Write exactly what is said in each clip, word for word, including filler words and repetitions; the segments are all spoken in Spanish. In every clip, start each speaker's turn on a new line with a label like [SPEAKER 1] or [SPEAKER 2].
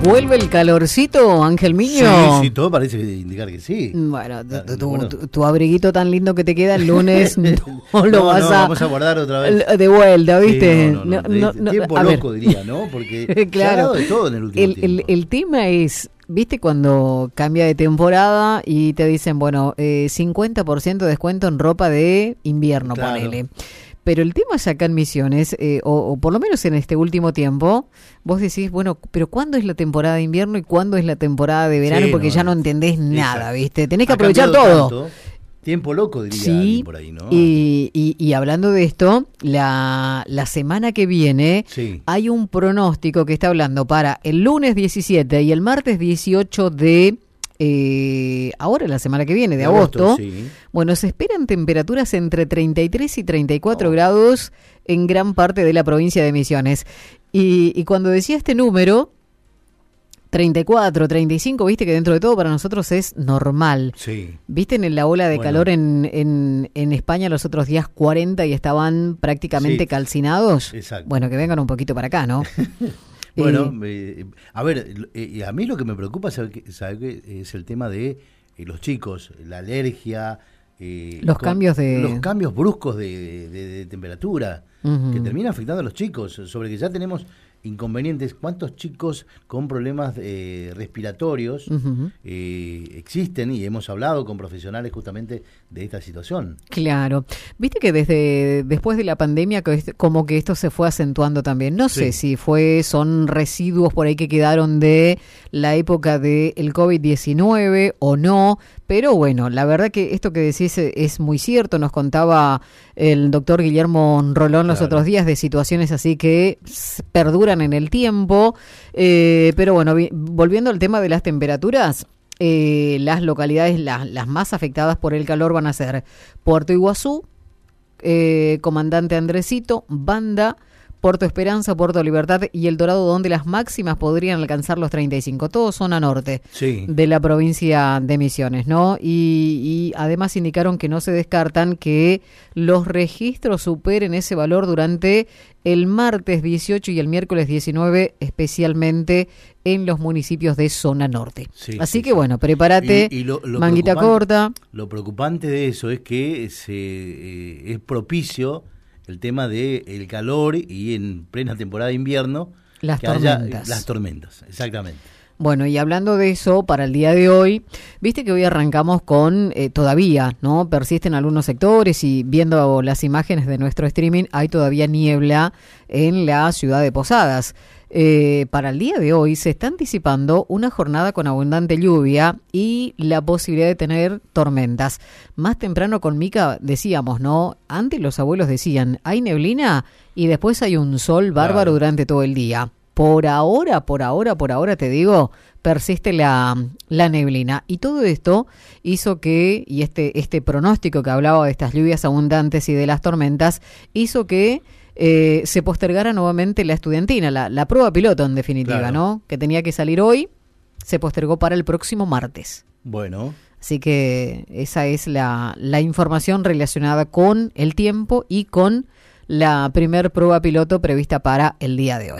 [SPEAKER 1] ¿Vuelve el calorcito, Ángel Miño?
[SPEAKER 2] Sí, sí, todo parece indicar que sí.
[SPEAKER 1] Bueno, tu,
[SPEAKER 2] Ah,
[SPEAKER 1] tu,
[SPEAKER 2] bueno.
[SPEAKER 1] tu, tu abriguito tan lindo que te queda el lunes no,
[SPEAKER 2] no,
[SPEAKER 1] lo
[SPEAKER 2] no,
[SPEAKER 1] vas a...
[SPEAKER 2] vamos a guardar otra vez.
[SPEAKER 1] De vuelta, ¿viste?
[SPEAKER 2] Sí, no, no, no,
[SPEAKER 1] No,
[SPEAKER 2] de-
[SPEAKER 1] no,
[SPEAKER 2] tiempo
[SPEAKER 1] a
[SPEAKER 2] loco
[SPEAKER 1] ver.
[SPEAKER 2] diría, ¿no? Porque
[SPEAKER 1] Claro.
[SPEAKER 2] se ha dado de todo en el último
[SPEAKER 1] El, el,
[SPEAKER 2] tiempo.
[SPEAKER 1] el tema es, ¿viste cuando cambia de temporada y te dicen, bueno, eh, cincuenta por ciento de descuento en ropa de invierno,
[SPEAKER 2] Claro.
[SPEAKER 1] ponele? Pero el tema es acá en Misiones, eh, o, o por lo menos en este último tiempo, vos decís, bueno, pero ¿cuándo es la temporada de invierno y cuándo es la temporada de verano?
[SPEAKER 2] Sí,
[SPEAKER 1] Porque
[SPEAKER 2] no,
[SPEAKER 1] ya no
[SPEAKER 2] es-
[SPEAKER 1] entendés nada,
[SPEAKER 2] exacto.
[SPEAKER 1] ¿viste? Tenés que
[SPEAKER 2] Ha
[SPEAKER 1] aprovechar
[SPEAKER 2] cambiado
[SPEAKER 1] todo.
[SPEAKER 2] tanto. Tiempo loco diría
[SPEAKER 1] Sí,
[SPEAKER 2] alguien por ahí, ¿no?
[SPEAKER 1] y, y, y hablando de esto, la, la semana que viene
[SPEAKER 2] Sí.
[SPEAKER 1] hay un pronóstico que está hablando para el lunes diecisiete y el martes dieciocho de... Eh, ahora la semana que viene, de,
[SPEAKER 2] De
[SPEAKER 1] agosto,
[SPEAKER 2] agosto, sí.
[SPEAKER 1] bueno, se esperan temperaturas entre treinta y tres y treinta y cuatro
[SPEAKER 2] Oh.
[SPEAKER 1] grados en gran parte de la provincia de Misiones. Y, y cuando decía este número, treinta y cuatro, treinta y cinco, viste que dentro de todo para nosotros es normal.
[SPEAKER 2] Sí.
[SPEAKER 1] ¿Viste en la ola de
[SPEAKER 2] Bueno.
[SPEAKER 1] calor en, en, en España los otros días cuarenta y estaban prácticamente
[SPEAKER 2] Sí.
[SPEAKER 1] calcinados?
[SPEAKER 2] Exacto.
[SPEAKER 1] Bueno, que vengan un poquito para acá, ¿no?
[SPEAKER 2] Bueno,
[SPEAKER 1] Eh,
[SPEAKER 2] eh, a ver, eh, a mí lo que me preocupa ¿sabe qué? ¿Sabe qué? Es el tema de eh, los chicos, la alergia, eh,
[SPEAKER 1] Los cambios de-
[SPEAKER 2] los cambios bruscos de, de- de temperatura
[SPEAKER 1] Ujú.
[SPEAKER 2] que terminan afectando a los chicos, sobre que ya tenemos inconvenientes. ¿Cuántos chicos con problemas eh, respiratorios
[SPEAKER 1] Ujú.
[SPEAKER 2] eh, existen? Y hemos hablado con profesionales justamente de esta situación.
[SPEAKER 1] Claro. Viste que desde después de la pandemia que es- como que esto se fue acentuando también. No sé
[SPEAKER 2] Sí.
[SPEAKER 1] si fue son residuos por ahí que quedaron de la época del COVID diecinueve o no, pero bueno, la verdad que esto que decís es, es muy cierto. Nos contaba el doctor Guillermo Rolón los
[SPEAKER 2] Claro.
[SPEAKER 1] otros días de situaciones así que s- perduran en el tiempo. Eh, pero bueno, vi- volviendo al tema de las temperaturas, eh, las localidades las, las más afectadas por el calor van a ser Puerto Iguazú, eh, Comandante Andresito, Banda, Puerto Esperanza, Puerto Libertad y El Dorado, donde las máximas podrían alcanzar los treinta y cinco, todo zona norte
[SPEAKER 2] Sí.
[SPEAKER 1] de la provincia de Misiones, ¿no? Y, y además indicaron que no se descartan que los registros superen ese valor durante el martes dieciocho y el miércoles diecinueve, especialmente en los municipios de zona norte.
[SPEAKER 2] Sí,
[SPEAKER 1] Así
[SPEAKER 2] sí,
[SPEAKER 1] que
[SPEAKER 2] sí.
[SPEAKER 1] bueno, prepárate,
[SPEAKER 2] Y- y lo- lo
[SPEAKER 1] manguita
[SPEAKER 2] preocupante-
[SPEAKER 1] corta.
[SPEAKER 2] Lo preocupante de eso es que se, eh, es propicio el tema de el calor y en plena temporada de invierno
[SPEAKER 1] Las
[SPEAKER 2] que haya
[SPEAKER 1] tormentas.
[SPEAKER 2] las tormentas, exactamente.
[SPEAKER 1] Bueno, y hablando de eso, para el día de hoy, viste que hoy arrancamos con, eh, todavía, ¿no? Persisten algunos sectores y viendo las imágenes de nuestro streaming, hay todavía niebla en la ciudad de Posadas. Eh, para el día de hoy se está anticipando una jornada con abundante lluvia y la posibilidad de tener tormentas. Más temprano con Mica decíamos, ¿no? Antes los abuelos decían, hay neblina y después hay un sol bárbaro
[SPEAKER 2] Claro.
[SPEAKER 1] durante todo el día. Por ahora, por ahora, por ahora te digo, persiste la, la neblina. Y todo esto hizo que, y este, este pronóstico que hablaba de estas lluvias abundantes y de las tormentas, hizo que eh, se postergara nuevamente la estudiantina, la, la prueba piloto en definitiva,
[SPEAKER 2] Claro.
[SPEAKER 1] ¿no? Que tenía que salir hoy, se postergó para el próximo martes.
[SPEAKER 2] Bueno,
[SPEAKER 1] Así que esa es la, la información relacionada con el tiempo y con la primer prueba piloto prevista para el día de hoy.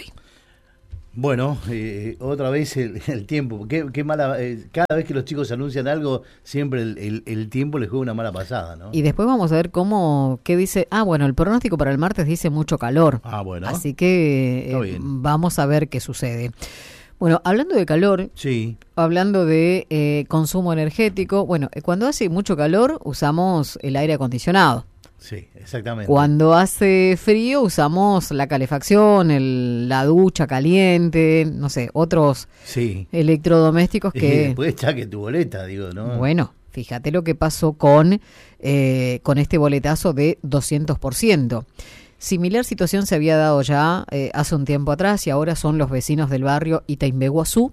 [SPEAKER 2] bueno, eh, otra vez el, el tiempo. Qué, qué mala. eh, cada vez que los chicos anuncian algo, siempre el, el- el tiempo les juega una mala pasada, ¿no?
[SPEAKER 1] Y después vamos a ver cómo, qué dice, ah, bueno, el pronóstico para el martes dice mucho calor.
[SPEAKER 2] Ah, bueno.
[SPEAKER 1] Así que
[SPEAKER 2] Está
[SPEAKER 1] eh,
[SPEAKER 2] bien.
[SPEAKER 1] vamos a ver qué sucede. Bueno, hablando de calor,
[SPEAKER 2] Sí,
[SPEAKER 1] hablando de eh, consumo energético, bueno, eh, cuando hace mucho calor usamos el aire acondicionado.
[SPEAKER 2] sí, exactamente.
[SPEAKER 1] Cuando hace frío usamos la calefacción, el- la ducha caliente, no sé, otros
[SPEAKER 2] Sí.
[SPEAKER 1] electrodomésticos
[SPEAKER 2] Y
[SPEAKER 1] que...
[SPEAKER 2] después chaque tu boleta, digo, ¿no?
[SPEAKER 1] Bueno, fíjate lo que pasó con, eh, con este boletazo de doscientos por ciento. Similar situación se había dado ya eh, hace un tiempo atrás y ahora son los vecinos del barrio Itaimbeguazú,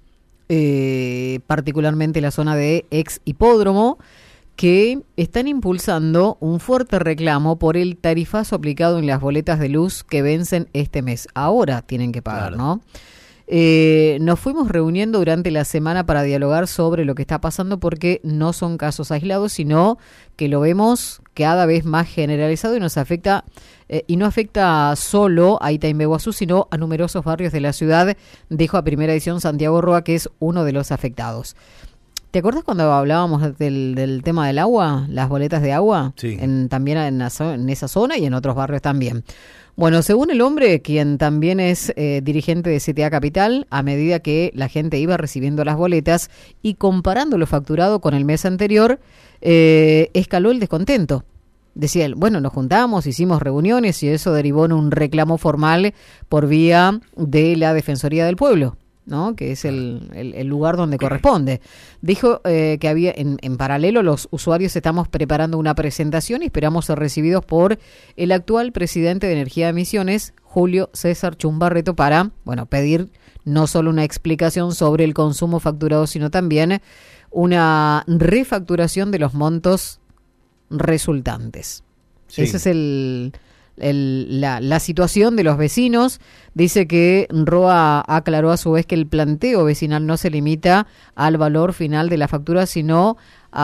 [SPEAKER 1] eh, particularmente la zona de ex hipódromo, que están impulsando un fuerte reclamo por el tarifazo aplicado en las boletas de luz que vencen este mes. Ahora tienen que pagar,
[SPEAKER 2] Claro.
[SPEAKER 1] ¿no? Eh, nos fuimos reuniendo durante la semana para dialogar sobre lo que está pasando porque no son casos aislados, sino que lo vemos cada vez más generalizado y nos afecta, eh, y no afecta solo a Itaimbeguazú, sino a numerosos barrios de la ciudad, dijo a Primera Edición Santiago Roa, que es uno de los afectados. ¿Te acuerdas cuando hablábamos del, del tema del agua, las boletas de agua?
[SPEAKER 2] Sí.
[SPEAKER 1] En, también en, la, en esa zona y en otros barrios también. Bueno, según el hombre, quien también es eh, dirigente de C T A Capital, a medida que la gente iba recibiendo las boletas y comparando lo facturado con el mes anterior, eh, escaló el descontento. Decía él, bueno, nos juntamos, hicimos reuniones y eso derivó en un reclamo formal por vía de la Defensoría del Pueblo, ¿no? Que es el, el, el lugar donde corresponde. Dijo eh, que había en, en paralelo los usuarios estamos preparando una presentación y esperamos ser recibidos por el actual presidente de Energía de Misiones, Julio César Chumbarreto, para, bueno, pedir no solo una explicación sobre el consumo facturado, sino también una refacturación de los montos resultantes. Sí. Ese es el... El, la, la situación de los vecinos. Dice que Roa aclaró a su vez que el planteo vecinal no se limita al valor final de la factura, sino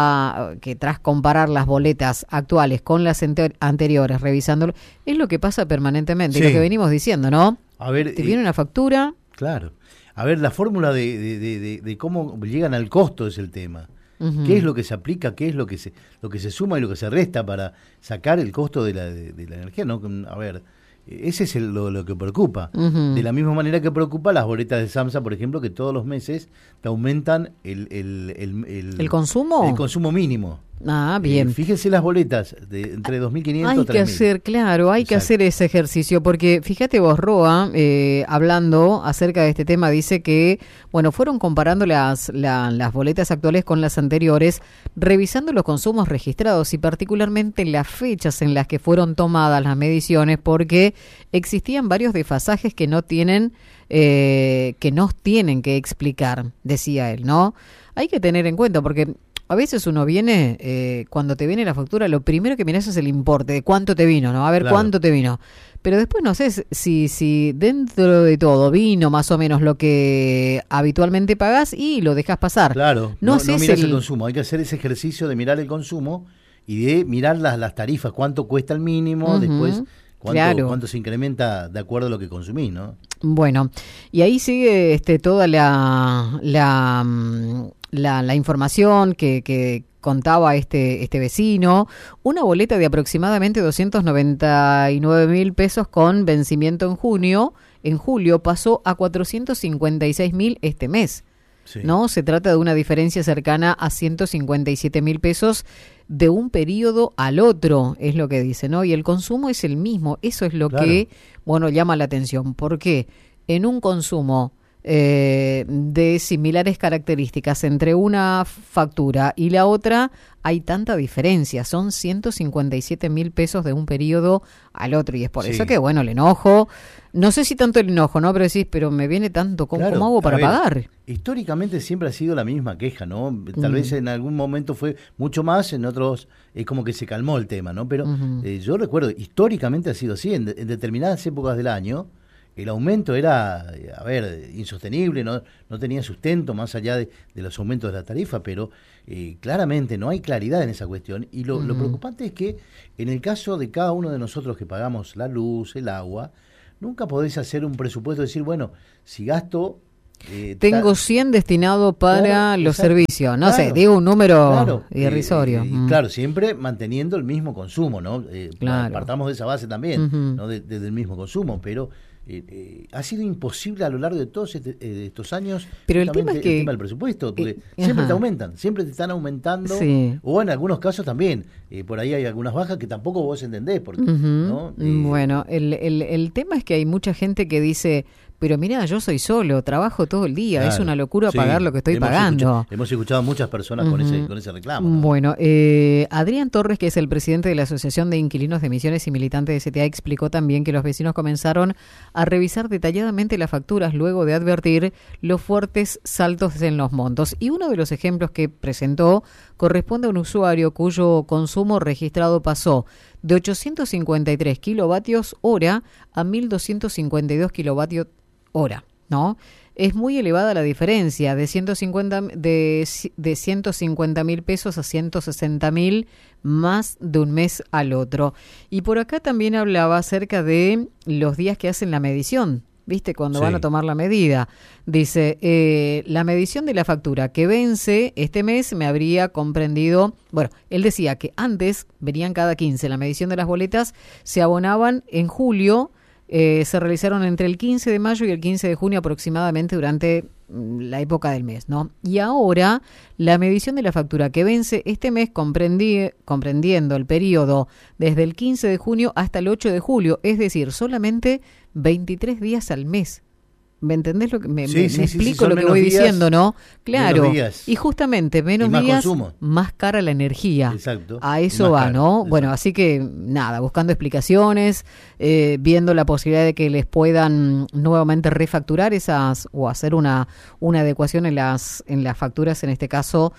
[SPEAKER 1] a que tras comparar las boletas actuales con las enter- anteriores, revisándolo, es lo que pasa permanentemente, sí. Lo que venimos diciendo, ¿no?
[SPEAKER 2] A ver,
[SPEAKER 1] te viene eh, una factura.
[SPEAKER 2] Claro. A ver, la fórmula de, de, de, de, de cómo llegan al costo es el tema. Uh-huh. ¿Qué es lo que se aplica? ¿Qué es lo que se lo que se suma y lo que se resta para sacar el costo de la de, de la energía? No, a ver, ese es el, lo, lo que preocupa. Uh-huh. De la misma manera que preocupa las boletas de SAMSA, por ejemplo, que todos los meses te aumentan el el el, el,
[SPEAKER 1] ¿El consumo,
[SPEAKER 2] el consumo mínimo.
[SPEAKER 1] Ah, bien.
[SPEAKER 2] Eh, fíjense las boletas de entre dos mil quinientos y
[SPEAKER 1] tres mil. Hay que hacer, claro, hay Exacto. que hacer ese ejercicio, porque fíjate vos, Roa, eh, hablando acerca de este tema, dice que, bueno, fueron comparando las, la, las boletas actuales con las anteriores, revisando los consumos registrados y particularmente las fechas en las que fueron tomadas las mediciones, porque existían varios desfasajes que no tienen, eh, que no tienen que explicar, decía él, ¿no? Hay que tener en cuenta, porque a veces uno viene, eh, cuando te viene la factura, lo primero que mirás es el importe, de cuánto te vino, ¿no? A ver, claro. cuánto te vino. Pero después no sé si si dentro de todo vino más o menos lo que habitualmente pagás y lo dejas pasar.
[SPEAKER 2] Claro, no, no, no mirás el... el consumo, hay que hacer ese ejercicio de mirar el consumo y de mirar las, las tarifas, cuánto cuesta el mínimo, uh-huh. después cuánto, claro. cuánto se incrementa de acuerdo a lo que consumís, ¿no?
[SPEAKER 1] Bueno, y ahí sigue este toda la... la La, la información que, que contaba este este vecino, una boleta de aproximadamente doscientos noventa y nueve mil pesos con vencimiento en junio, en julio pasó a cuatrocientos cincuenta y seis mil este mes, sí. ¿no? Se trata de una diferencia cercana a ciento cincuenta y siete mil pesos de un periodo al otro, es lo que dice, ¿no? Y el consumo es el mismo, eso es lo claro. que, bueno, llama la atención, porque en un consumo Eh, de similares características entre una factura y la otra hay tanta diferencia, son ciento cincuenta y siete mil pesos de un periodo al otro y es por sí. eso que bueno, el enojo, no sé si tanto el enojo, ¿no? Pero decís, pero me viene tanto, ¿cómo, claro, ¿cómo hago para ver, pagar?
[SPEAKER 2] Históricamente siempre ha sido la misma queja, ¿no? Tal mm. vez en algún momento fue mucho más, en otros es como que se calmó el tema, ¿no? Pero uh-huh. eh, yo recuerdo, históricamente ha sido así, en, de, en determinadas épocas del año el aumento era, a ver, insostenible, no no tenía sustento más allá de, de los aumentos de la tarifa, pero eh, claramente no hay claridad en esa cuestión. Y lo, uh-huh. lo preocupante es que en el caso de cada uno de nosotros que pagamos la luz, el agua, nunca podés hacer un presupuesto y decir, bueno, si gasto...
[SPEAKER 1] Eh, Tengo cien destinado para claro, los exacto, servicios, no claro, sé, digo un número claro, irrisorio.
[SPEAKER 2] Eh, eh, mm. Claro, siempre manteniendo el mismo consumo, ¿no? Eh, claro. Partamos de esa base también, uh-huh. ¿no? Desde de, de mismo consumo, pero... Eh, eh, ha sido imposible a lo largo de todos este, eh, estos años
[SPEAKER 1] pero el tema es que
[SPEAKER 2] el tema del presupuesto porque
[SPEAKER 1] eh,
[SPEAKER 2] siempre
[SPEAKER 1] ajá.
[SPEAKER 2] te aumentan, siempre te están aumentando
[SPEAKER 1] sí.
[SPEAKER 2] o en algunos casos también eh, por ahí hay algunas bajas que tampoco vos entendés porque,
[SPEAKER 1] uh-huh.
[SPEAKER 2] ¿no? eh,
[SPEAKER 1] bueno, el, el, el tema es que hay mucha gente que dice pero mira, yo soy solo, trabajo todo el día, claro, es una locura sí, pagar lo que estoy
[SPEAKER 2] hemos
[SPEAKER 1] pagando.
[SPEAKER 2] Escuchado, hemos escuchado muchas personas uh-huh. con ese con ese reclamo, ¿no?
[SPEAKER 1] Bueno, eh, Adrián Torres, que es el presidente de la Asociación de Inquilinos de Misiones y militante de C T A, explicó también que los vecinos comenzaron a revisar detalladamente las facturas luego de advertir los fuertes saltos en los montos. Y uno de los ejemplos que presentó corresponde a un usuario cuyo consumo registrado pasó de ochocientos cincuenta y tres kilovatios hora a mil doscientos cincuenta y dos kilovatios hora. ¿no? Es muy elevada la diferencia de ciento cincuenta de, de ciento cincuenta mil pesos a ciento sesenta mil más de un mes al otro. Y por acá también hablaba acerca de los días que hacen la medición, ¿viste? Cuando sí. van a tomar la medida. Dice, eh, la medición de la factura que vence este mes me habría comprendido, bueno, él decía que antes venían cada quince, la medición de las boletas se abonaban en julio. Eh, se realizaron entre el quince de mayo y el quince de junio aproximadamente durante la época del mes, ¿no? Y ahora la medición de la factura que vence este mes comprendi- comprendiendo el periodo desde el quince de junio hasta el ocho de julio, es decir, solamente veintitrés días al mes. ¿Me entendés lo que me,
[SPEAKER 2] sí,
[SPEAKER 1] me,
[SPEAKER 2] sí,
[SPEAKER 1] me
[SPEAKER 2] sí,
[SPEAKER 1] explico
[SPEAKER 2] sí,
[SPEAKER 1] lo que
[SPEAKER 2] menos
[SPEAKER 1] voy
[SPEAKER 2] días,
[SPEAKER 1] diciendo, ¿no? Claro.
[SPEAKER 2] Días.
[SPEAKER 1] Y justamente menos
[SPEAKER 2] y más
[SPEAKER 1] días,
[SPEAKER 2] consumo.
[SPEAKER 1] más cara la energía.
[SPEAKER 2] Exacto.
[SPEAKER 1] A eso va,
[SPEAKER 2] caro.
[SPEAKER 1] ¿no?
[SPEAKER 2] Exacto.
[SPEAKER 1] Bueno, así que nada, buscando explicaciones, eh, viendo la posibilidad de que les puedan nuevamente refacturar esas o hacer una una adecuación en las en las facturas, en este caso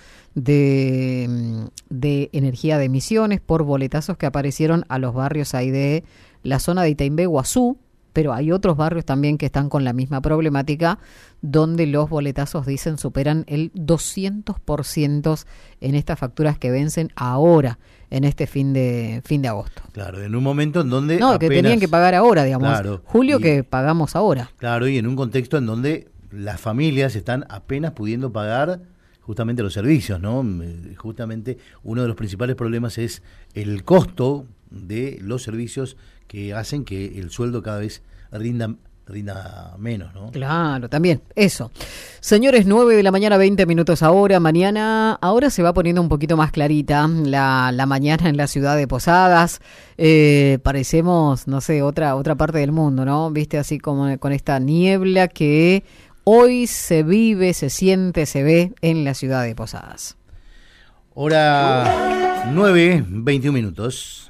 [SPEAKER 1] de de energía de emisiones por boletazos que aparecieron a los barrios ahí de la zona de Itaimbé, Guazú. Pero hay otros barrios también que están con la misma problemática, donde los boletazos, dicen, superan el doscientos por ciento en estas facturas que vencen ahora, en este fin de fin de agosto.
[SPEAKER 2] Claro, en un momento en donde
[SPEAKER 1] No,
[SPEAKER 2] apenas,
[SPEAKER 1] que tenían que pagar ahora, digamos.
[SPEAKER 2] Claro,
[SPEAKER 1] Julio
[SPEAKER 2] y,
[SPEAKER 1] que pagamos ahora.
[SPEAKER 2] Claro, y en un contexto en donde las familias están apenas pudiendo pagar justamente los servicios, ¿no? Justamente uno de los principales problemas es el costo de los servicios que hacen que el sueldo cada vez rinda rinda menos, ¿no?
[SPEAKER 1] Claro, también, eso. Señores, nueve de la mañana, veinte minutos ahora. Mañana, ahora se va poniendo un poquito más clarita la, la mañana en la ciudad de Posadas. Eh, parecemos, no sé, otra, otra parte del mundo, ¿no? Viste, así como con esta niebla que hoy se vive, se siente, se ve en la ciudad de Posadas.
[SPEAKER 2] Hora nueve, veintiún minutos.